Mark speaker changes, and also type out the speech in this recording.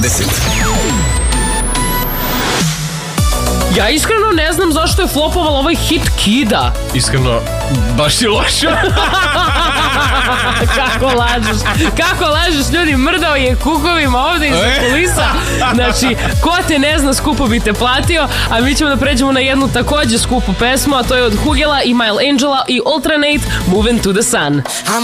Speaker 1: 20.
Speaker 2: Ja iskreno ne znam zašto je flopoval ovaj hit Kida.
Speaker 3: Iskreno, baš je loša.
Speaker 2: Kako lažeš, ljudi, mrdao je kukovima ovde iza kulisa. Znači, ko te ne zna, skupo bi te platio, a mi ćemo da pređemo na jednu takođe skupu pesmu, a to je od Hugela i Mile Angela i Ultranate, Moving to the Sun.